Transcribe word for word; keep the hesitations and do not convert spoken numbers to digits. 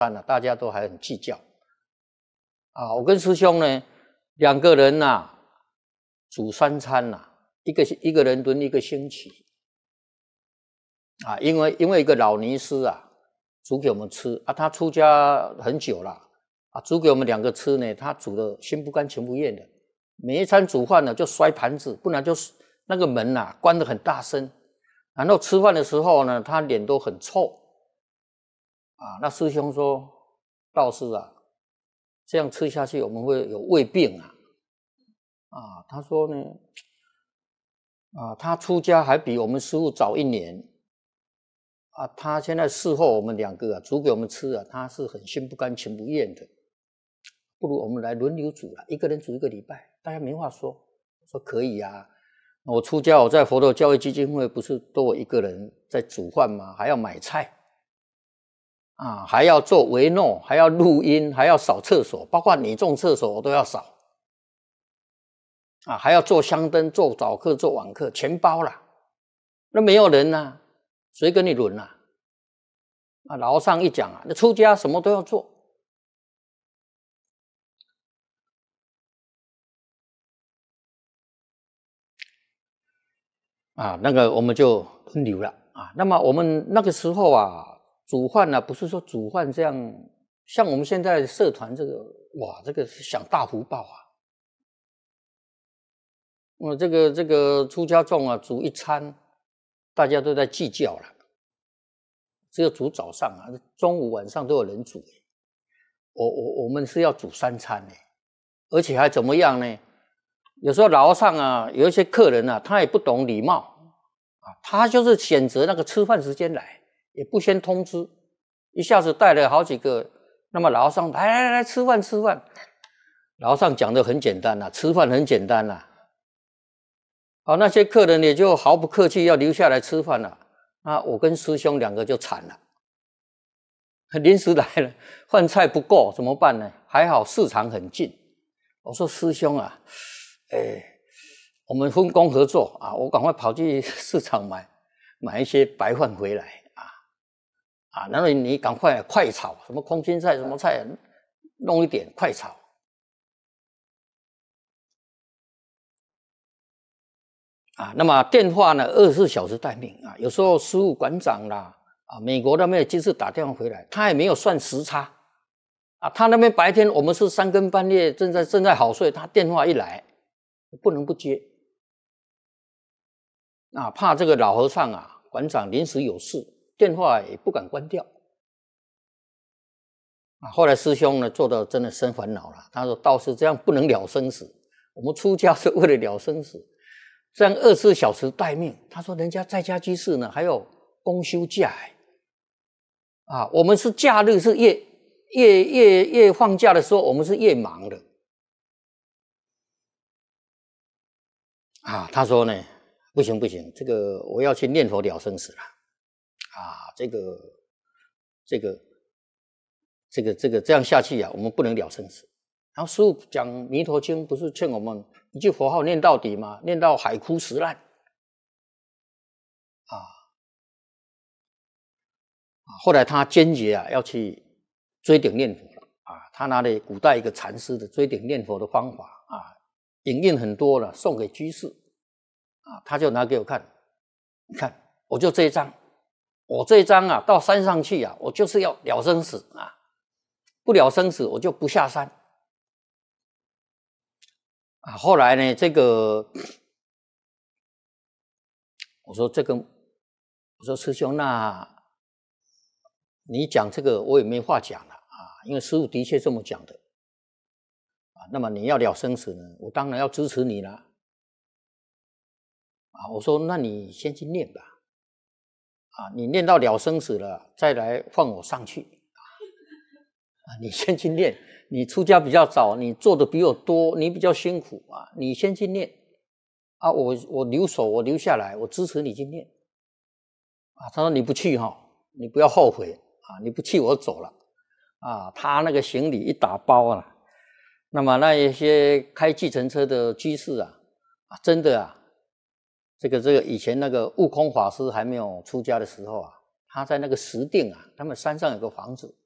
啊，大家都还很计较啊。我跟师兄呢，两个人呐、啊，煮三餐呐、啊，一个一个人轮一个星期啊，因为因为一个老尼师啊，煮给我们吃啊，他出家很久了啊，煮给我们两个吃呢，他煮的心不甘情不愿的，每一餐煮饭呢就摔盘子，不然就是那个门呐、啊、关得很大声，然后吃饭的时候呢，他脸都很臭。啊，那师兄说，道士啊，这样吃下去我们会有胃病啊。啊，他说呢，啊，他出家还比我们师父早一年，啊，他现在侍候我们两个啊，煮给我们吃啊，他是很心不甘情不愿的。不如我们来轮流煮了，一个人煮一个礼拜，大家没话说。我说可以啊，我出家我在佛陀教育基金会不是都我一个人在煮饭吗？还要买菜。啊，还要做维诺，还要录音，还要扫厕所，包括女众厕所我都要扫。啊，还要做香灯，做早课，做晚课，全包了。那没有人啊，谁跟你轮啊？啊，老和尚一讲啊，那出家什么都要做。啊，那个我们就轮流了啊。那么我们那个时候啊。煮饭呢、啊，不是说煮饭这样，像我们现在社团这个，哇，这个是享大福报啊！我、嗯、这个这个出家众啊，煮一餐，大家都在计较了。只有煮早上啊，中午晚上都有人煮。我我我们是要煮三餐呢，而且还怎么样呢？有时候老和尚啊，有一些客人啊，他也不懂礼貌啊，他就是选择那个吃饭时间来。也不先通知，一下子带了好几个，那么老和尚来来来吃饭吃饭，老和尚讲的很简单啦、啊，吃饭很简单啦、啊，好，那些客人也就毫不客气要留下来吃饭了，那我跟师兄两个就惨了，临时来了，饭菜不够怎么办呢？还好市场很近，我说师兄啊，哎，我们分工合作啊，我赶快跑去市场买买一些白饭回来。啊，然后你赶快快炒，什么空心菜，什么菜，弄一点快炒。啊，那么电话呢，二十四小时待命啊。有时候师务馆长啦，啊，美国那边今次打电话回来，他也没有算时差，啊，他那边白天我们是三更半夜正在正在好睡，他电话一来，不能不接。啊，怕这个老和尚啊，馆长临时有事。电话也不敢关掉啊！后来师兄呢做到真的生烦恼了。他说：“道士这样不能了生死，我们出家是为了了生死，这样二十四小时待命。”他说：“人家在家居士呢，还有公休假啊，我们是假日是夜夜夜夜放假的时候，我们是夜忙的啊。”他说呢：“不行不行，这个我要去念佛了生死了。”啊，这个，这个，这个，这个这样下去啊，我们不能了生死。然后师父讲《弥陀经》，不是劝我们一句佛号念到底吗？念到海枯石烂。啊，后来他坚决啊要去追顶念佛了啊，他拿了古代一个禅师的追顶念佛的方法啊，影印很多了，送给居士啊，他就拿给我看，你看，我就这一张。我这一张啊，到山上去啊，我就是要了生死啊，不了生死我就不下山啊。后来呢，这个我说这个，我说师兄，那你讲这个我也没话讲了啊，因为师父的确这么讲的啊。那么你要了生死呢，我当然要支持你了啊。我说那你先去念吧。啊，你念到了生死了，再来放我上去啊！你先去念，你出家比较早，你做的比我多，你比较辛苦啊，你先去念啊！我我留守，我留下来，我支持你去念啊！他说你不去哈、哦，你不要后悔啊！你不去我走了啊！他那个行李一打包啊，那么那一些开计程车的居士啊，啊，真的啊。这个这个以前那个悟空法师还没有出家的时候啊，他在那个石定啊，他们山上有个房子